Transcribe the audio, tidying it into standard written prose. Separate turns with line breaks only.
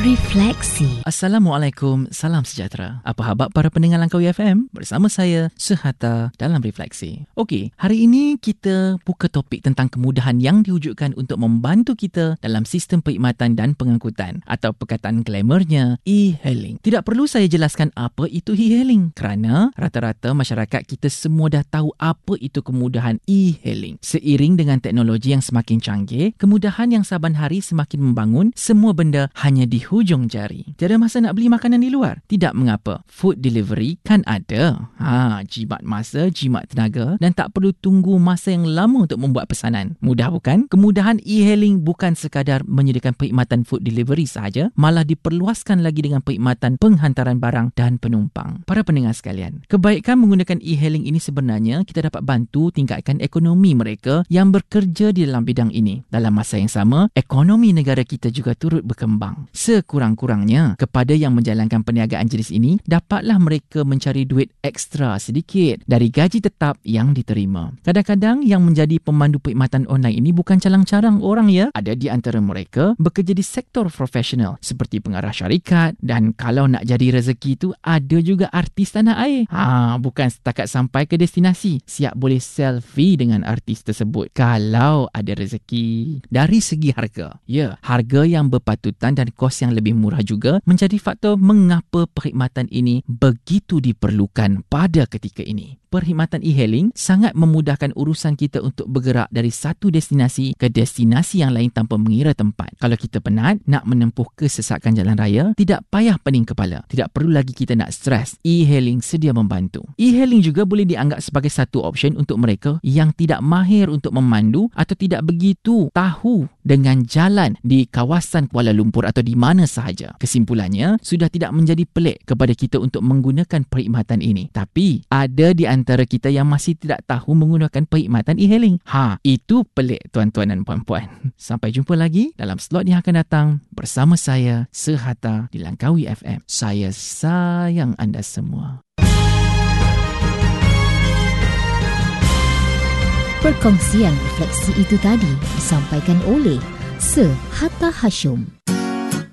Refleksi.
Assalamualaikum, salam sejahtera. Apa khabar para pendengar Langkawi FM? Bersama saya, Sehatta dalam Refleksi. Okey, hari ini kita buka topik tentang kemudahan yang diwujudkan untuk membantu kita dalam sistem perkhidmatan dan pengangkutan atau perkataan glamournya e-hailing. Tidak perlu saya jelaskan apa itu e-hailing kerana rata-rata masyarakat kita semua dah tahu apa itu kemudahan e-hailing. Seiring dengan teknologi yang semakin canggih, kemudahan yang saban hari semakin membangun, semua benda hanya di hujung jari. Tiada masa nak beli makanan di luar? Tidak mengapa. Food delivery kan ada. Jimat masa, jimat tenaga dan tak perlu tunggu masa yang lama untuk membuat pesanan. Mudah bukan? Kemudahan e-hailing bukan sekadar menyediakan perkhidmatan food delivery sahaja, malah diperluaskan lagi dengan perkhidmatan penghantaran barang dan penumpang. Para pendengar sekalian, kebaikan menggunakan e-hailing ini sebenarnya kita dapat bantu tingkatkan ekonomi mereka yang bekerja di dalam bidang ini. Dalam masa yang sama, ekonomi negara kita juga turut berkembang. Sekurang-kurangnya, kepada yang menjalankan perniagaan jenis ini, dapatlah mereka mencari duit ekstra sedikit dari gaji tetap yang diterima. Kadang-kadang yang menjadi pemandu perkhidmatan online ini bukan calang-carang orang ya. Ada di antara mereka bekerja di sektor profesional seperti pengarah syarikat dan kalau nak jadi rezeki itu ada juga artis tanah air. Bukan setakat sampai ke destinasi, siap boleh selfie dengan artis tersebut kalau ada rezeki. Dari segi harga, harga yang berpatutan dan kos yang lebih murah juga menjadi faktor mengapa perkhidmatan ini begitu diperlukan pada ketika ini. Perkhidmatan e-hailing sangat memudahkan urusan kita untuk bergerak dari satu destinasi ke destinasi yang lain tanpa mengira tempat. Kalau kita penat nak menempuh kesesakan jalan raya, tidak payah pening kepala. Tidak perlu lagi kita nak stres. E-hailing sedia membantu. E-hailing juga boleh dianggap sebagai satu option untuk mereka yang tidak mahir untuk memandu atau tidak begitu tahu dengan jalan di kawasan Kuala Lumpur atau di mana sahaja. Kesimpulannya, sudah tidak menjadi pelik kepada kita untuk menggunakan perkhidmatan ini. Tapi, ada di antara kita yang masih tidak tahu menggunakan perkhidmatan e-hailing. Itu pelik tuan-tuan dan puan-puan. Sampai jumpa lagi dalam slot yang akan datang bersama saya, Sehatta di Langkawi FM. Saya sayang anda semua.
Perkongsian refleksi itu tadi disampaikan oleh Sehatta Hashim.